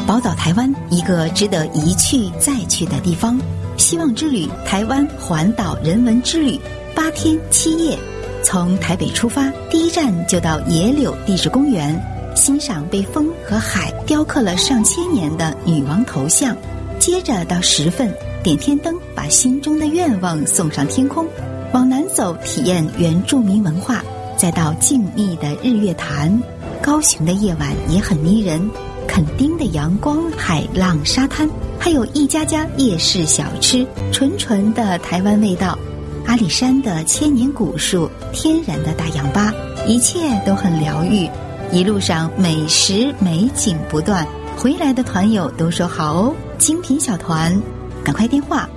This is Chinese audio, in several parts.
宝岛台湾，一个值得一去再去的地方。希望之旅台湾环岛人文之旅，8天7夜，从台北出发，第一站就到野柳地质公园，欣赏被风和海雕刻了上千年的女王头像。接着到10份，点天灯，把心中的愿望送上天空。往南走，体验原住民文化，再到静谧的日月潭。高雄的夜晚也很迷人，垦丁的阳光、海浪、沙滩，还有一家家夜市小吃，纯纯的台湾味道。阿里山的千年古树，天然的大氧吧，一切都很疗愈。一路上美食美景不断，回来的团友都说好哦。精品小团，赶快电话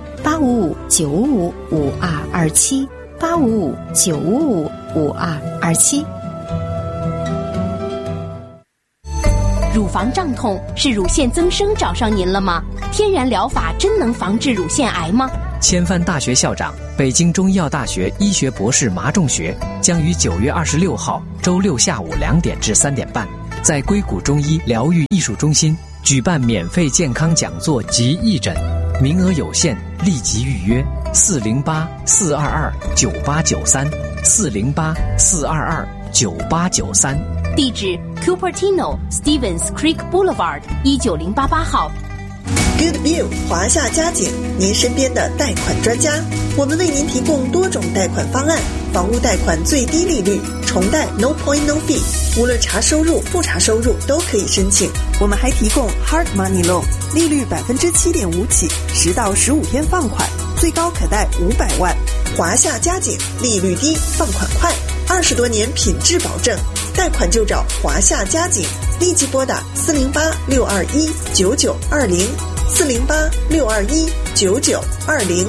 855-955-5227 855-955-5227。 乳房胀痛是乳腺增生找上您了吗？天然疗法真能防治乳腺癌吗？ 千帆大学校长、北京中医药大学医学博士麻仲学将于9月26号周6下午2点至3点半，在硅谷中医疗愈艺术中心举办免费健康讲座及义诊，名额有限，立即预约408-422-9893 408-422-9893。 地址 Cupertino Stevens Creek Boulevard 19088号。 Good View 华夏家景，您身边的贷款专家。我们为您提供多种贷款方案，房屋贷款最低利率，重贷 No Point No Fee， 无论查收入不查收入都可以申请。 我们还提供 Hard Money Loan， 利率7.5%起，10到15天放款，最高可贷500万。 华夏家景，利率低，放款快，20多年品质保证，贷款就找华夏家景，立即拨打408-621-9920 408-621-9920。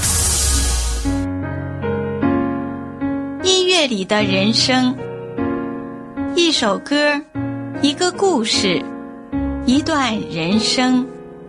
音乐里的人生，一首歌，一个故事，一段人生。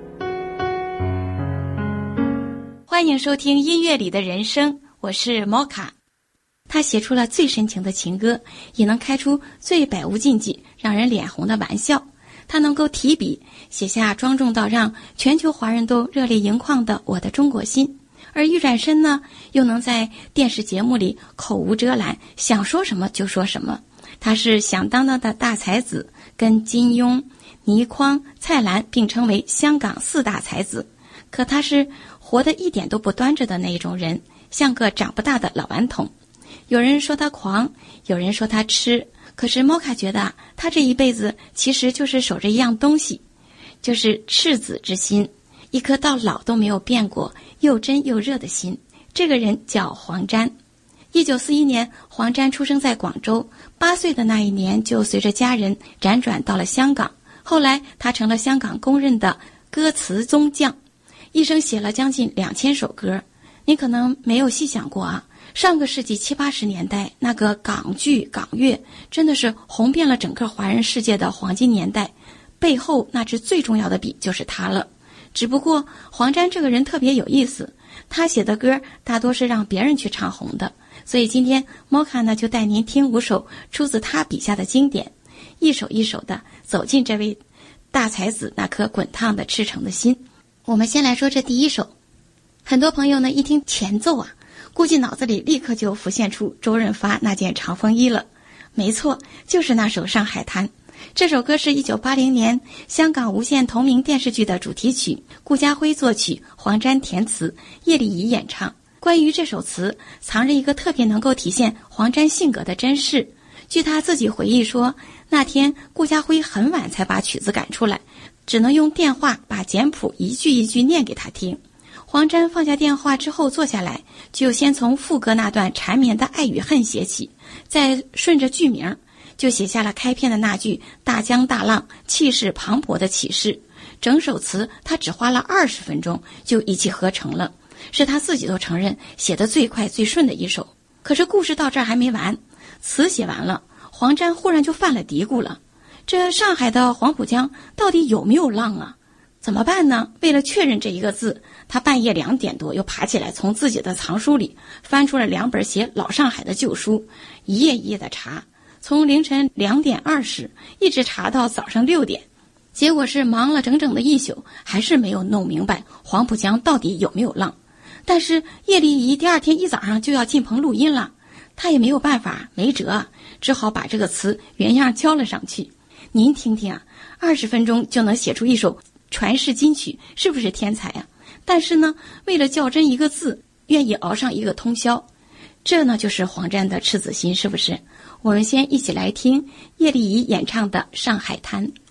欢迎收听音乐里的人生，我是 Mocha。 他写出了最深情的情歌，也能开出最百无禁忌让人脸红的玩笑。他能够提笔写下庄重到让全球华人都热泪盈眶的我的中国心，而一转身呢，又能在电视节目里口无遮拦，想说什么就说什么。他是响当当的大才子，跟金庸、倪匡、蔡澜并称为香港4大才子。可他是活得一点都不端着的那种人，像个长不大的老顽童。有人说他狂，有人说他痴，可是摩卡觉得他这一辈子其实就是守着一样东西，就是赤子之心，一颗到老都没有变过又真又热的心。这个人叫黄沾。1941年，黄沾出生在广州，8岁的那一年就随着家人辗转到了香港。后来他成了香港公认的歌词宗将，一生写了将近2000首歌。你可能没有细想过啊，上个世纪70、80年代那个港剧港乐真的是红遍了整个华人世界的黄金年代，背后那支最重要的笔就是他了。只不过黄沾这个人特别有意思，他写的歌大多是让别人去唱红的，所以今天摩卡呢就带您听5首出自他笔下的经典，一首一首的走进这位大才子那颗滚烫的赤诚的心。我们先来说这第一首。很多朋友呢一听前奏啊，估计脑子里立刻就浮现出周润发那件长风衣了。没错，就是那首《上海滩》。这首歌是1980年香港无线同名电视剧的主题曲，顾嘉辉作曲，黄沾填词，叶丽仪演唱。关于这首词，藏着一个特别能够体现黄沾性格的真事。据他自己回忆说，那天顾嘉辉很晚才把曲子赶出来，只能用电话把简谱一句一句念给他听。黄沾放下电话之后坐下来，就先从副歌那段缠绵的爱与恨写起，再顺着剧名就写下了开篇的那句大江大浪气势磅礴的启示。整首词他只花了20分钟就一气呵成了，是他自己都承认写得最快最顺的一首。可是故事到这儿还没完，词写完了，黄沾忽然就犯了嘀咕了，这上海的黄浦江到底有没有浪啊？怎么办呢？为了确认这一个字，他半夜2点多又爬起来，从自己的藏书里翻出了2本写老上海的旧书，一页一页的查，从凌晨2点20一直查到早上6点。 结果是忙了整整的一宿，还是没有弄明白黄浦江到底有没有浪。但是叶丽仪第二天一早上就要进棚录音了，他也没有办法，没辙，只好把这个词原样交了上去。您听听啊，20分钟就能写出一首传世金曲，是不是天才啊？但是呢，为了较真一个字，愿意熬上一个通宵，这呢就是黄沾的赤子心，是不是？我们先一起来听叶丽仪演唱的《上海滩》。